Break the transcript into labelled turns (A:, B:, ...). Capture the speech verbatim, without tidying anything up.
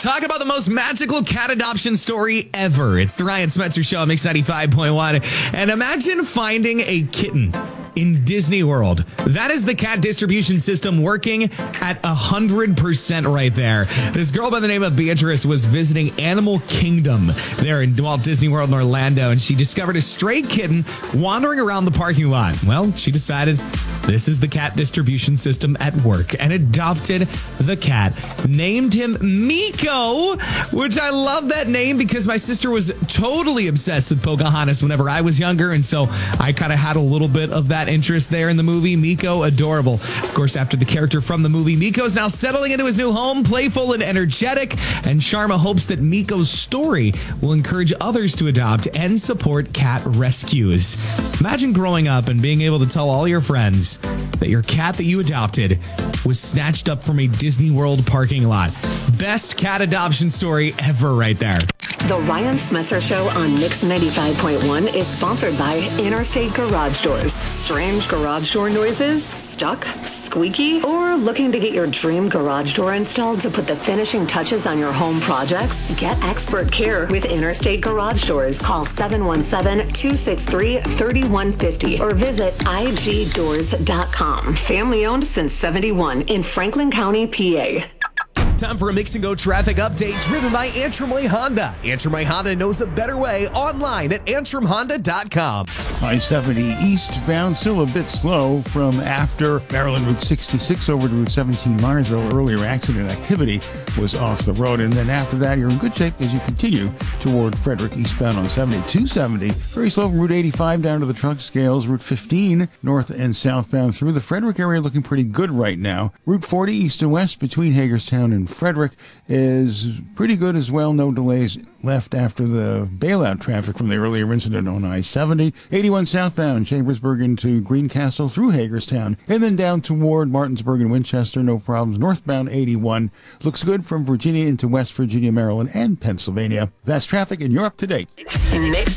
A: Talk about the most magical cat adoption story ever. It's the Ryan Smetzer Show on Mix ninety-five point one. And imagine finding a kitten in Disney World. That is the cat distribution system working at one hundred percent right there. This girl by the name of Beatrice was visiting Animal Kingdom there in Walt Disney World in Orlando, and she discovered a stray kitten wandering around the parking lot. Well, she decided this is the cat distribution system at work and adopted the cat. Named him Meeko, which I love that name because my sister was totally obsessed with Pocahontas whenever I was younger, and so I kind of had a little bit of that interest there in the movie. Meeko, adorable. Of course, after the character from the movie, Meeko is now settling into his new home, playful and energetic, and Sharma hopes that Meeko's story will encourage others to adopt and support cat rescues. Imagine growing up and being able to tell all your friends that your cat that you adopted was snatched up from a Disney World parking lot. Best cat adoption story ever right there.
B: The Ryan Smetzer Show on Mix ninety-five point one is sponsored by Interstate Garage Doors. Strange garage door noises? Stuck? Squeaky? Or looking to get your dream garage door installed to put the finishing touches on your home projects? Get expert care with Interstate Garage Doors. Call seven one seven, two six three, three one five zero or visit I G doors dot com. Family owned since seventy-one in Franklin County, P A.
C: Time for a Mix and Go traffic update driven by Antrim Way Honda. Antrim Way Honda knows a better way online at antrim honda dot com.
D: I seventy eastbound, still a bit slow from after Maryland Route sixty-six over to Route seventeen Myersville. Earlier accident activity was off the road. And then after that, you're in good shape as you continue toward Frederick eastbound on seventy. two seventy, very slow from Route eighty-five down to the truck scales. Route fifteen, north and southbound through the Frederick area, looking pretty good right now. Route forty east and west between Hagerstown and Frederick is pretty good as well. No delays left after the bailout traffic from the earlier incident on I seventy. eighty-one southbound, Chambersburg into Greencastle through Hagerstown, and then down toward Martinsburg and Winchester. No problems. Northbound eighty-one looks good from Virginia into West Virginia, Maryland, and Pennsylvania. That's traffic, and you're up to date.
B: Mix